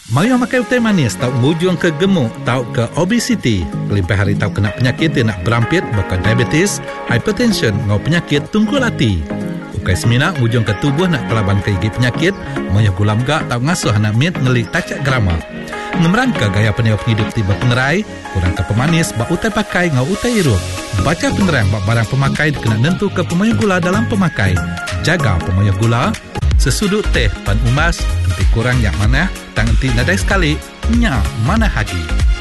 Mayu makan teh manis tau mujung ke gemuk tau ke obesiti. Lebih hari tau kena penyakit dia nak berampit bukan diabetes, hypertension ngau penyakit tunggul hati. Ukai semina mujung ke tubuh nak kelaban ke gigi penyakit, mayu gulam gak tau ngasuh anak mit ngelik tacak grama. Ngemerangka gaya peniup hidup tiba pengerai, kurang ke pemanis bak utai pakai ngau utai irup. Baca penerang bak barang pemakai kena nentu ke pemayu gula dalam pemakai. Jaga pemayu gula. Sesudut teh pan umas, nanti kurang yang mana, tang nanti nadai sekali, nyak mana hagi.